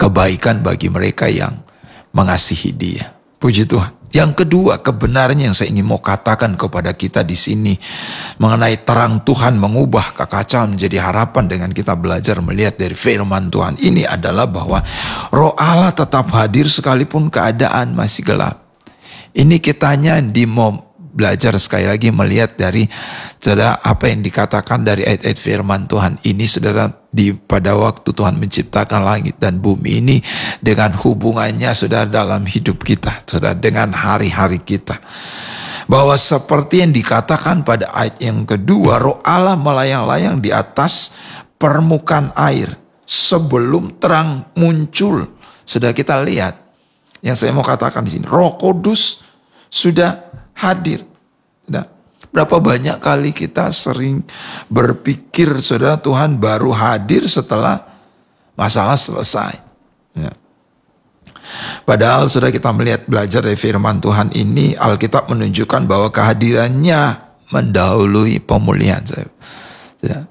kebaikan bagi mereka yang mengasihi Dia. Puji Tuhan. Yang kedua, kebenaran yang saya ingin mau katakan kepada kita di sini mengenai terang Tuhan mengubah kekacauan menjadi harapan dengan kita belajar melihat dari firman Tuhan ini adalah bahwa Roh Allah tetap hadir sekalipun keadaan masih gelap. Ini kitanya mau belajar sekali lagi melihat dari saudara apa yang dikatakan dari ayat-ayat firman Tuhan ini, saudara, pada waktu Tuhan menciptakan langit dan bumi ini dengan hubungannya saudara dalam hidup kita, saudara, dengan hari-hari kita. Bahwa seperti yang dikatakan pada ayat yang kedua, Roh Allah melayang-layang di atas permukaan air sebelum terang muncul. Sudah kita lihat, yang saya mau katakan di sini, Roh Kudus sudah hadir. Nah, berapa banyak kali kita sering berpikir saudara Tuhan baru hadir setelah masalah selesai. Ya. Padahal saudara kita melihat belajar dari firman Tuhan ini, Alkitab menunjukkan bahwa kehadirannya mendahului pemulihan. Ya.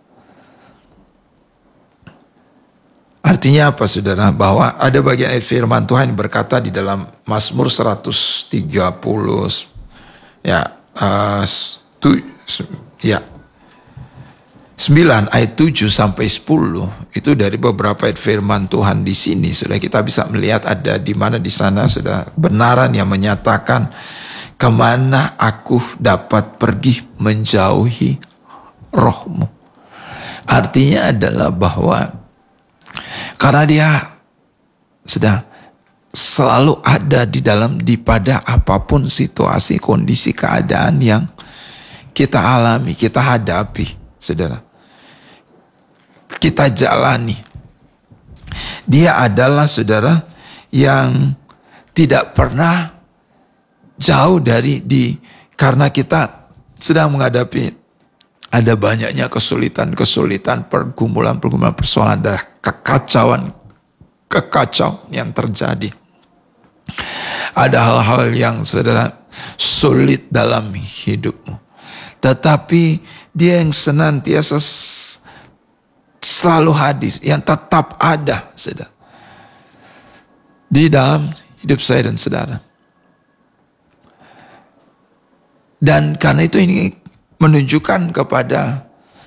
Artinya apa saudara? Bahwa ada bagian ayat firman Tuhan yang berkata di dalam Mazmur 130 9 ayat 7 sampai 10 itu dari beberapa ayat firman Tuhan di sini sudah kita bisa melihat ada di mana di sana sudah kebenaran yang menyatakan kemana aku dapat pergi menjauhi rohmu. Artinya adalah bahwa karena dia sudah selalu ada di pada apapun situasi, kondisi, keadaan yang kita alami, kita hadapi, saudara. Kita jalani. Dia adalah saudara yang tidak pernah jauh karena kita sedang menghadapi ada banyaknya kesulitan, pergumulan, persoalan, ada kekacauan yang terjadi. Ada hal-hal yang saudara sulit dalam hidupmu. Tetapi dia yang senantiasa selalu hadir, yang tetap ada saudara, di dalam hidup saya dan saudara. Dan karena itu ini menunjukkan kepada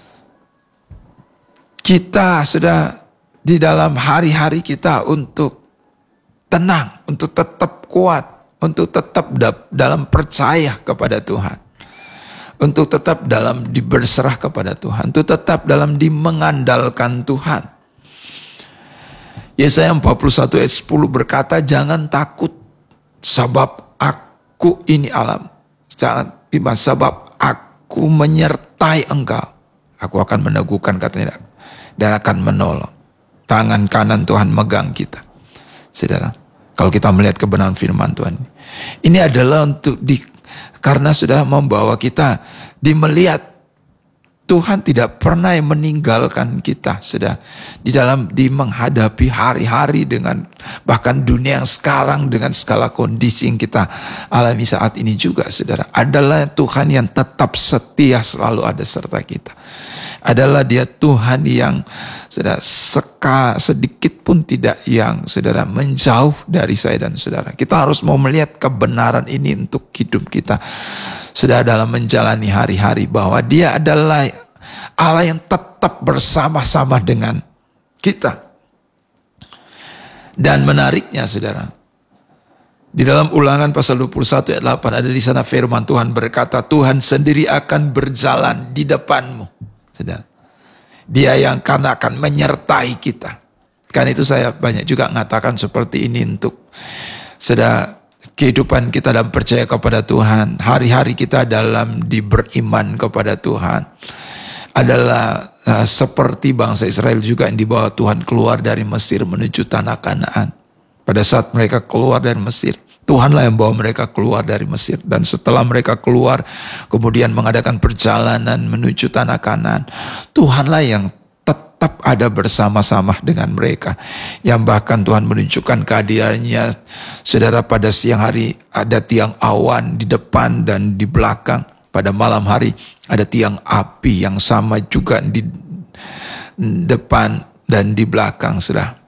kita sudah di dalam hari-hari kita untuk tenang, untuk tetap kuat, untuk tetap dalam percaya kepada Tuhan, untuk tetap dalam berserah kepada Tuhan, untuk tetap dalam mengandalkan Tuhan. Yesaya 41 ayat 10 berkata, jangan takut sebab aku ini alam. Jangan bimbang sebab aku menyertai engkau. Aku akan meneguhkan katanya dan akan menolong. Tangan kanan Tuhan megang kita. Saudara, kalau kita melihat kebenaran firman Tuhan, ini adalah karena sudah membawa kita melihat Tuhan tidak pernah meninggalkan kita, sudah di menghadapi hari-hari dengan bahkan dunia yang sekarang dengan segala kondisi yang kita alami saat ini juga, saudara, adalah Tuhan yang tetap setia selalu ada serta kita. Adalah dia Tuhan yang saudara sedikit pun tidak yang saudara menjauh dari saya dan saudara. Kita harus mau melihat kebenaran ini untuk hidup kita, saudara, dalam menjalani hari-hari, bahwa dia adalah Allah yang tetap bersama-sama dengan kita. Dan menariknya saudara, di dalam Ulangan pasal 21 ayat 8 ada di sana firman Tuhan berkata, Tuhan sendiri akan berjalan di depanmu. Saudara, dia yang akan menyertai kita. Karena itu saya banyak juga mengatakan seperti ini untuk saudara, kehidupan kita dalam percaya kepada Tuhan, hari-hari kita dalam beriman kepada Tuhan adalah seperti bangsa Israel juga yang dibawa Tuhan keluar dari Mesir menuju tanah Kanaan. Pada saat mereka keluar dari Mesir, Tuhanlah yang bawa mereka keluar dari Mesir. Dan setelah mereka keluar, kemudian mengadakan perjalanan menuju tanah Kanaan, Tuhanlah yang tetap ada bersama-sama dengan mereka. Yang bahkan Tuhan menunjukkan kehadirannya, saudara, pada siang hari ada tiang awan di depan dan di belakang. Pada malam hari ada tiang api yang sama juga di depan dan di belakang, saudara.